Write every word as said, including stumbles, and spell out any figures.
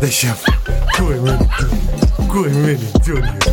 Daj šef, ko je meni to? Ko je meni donio?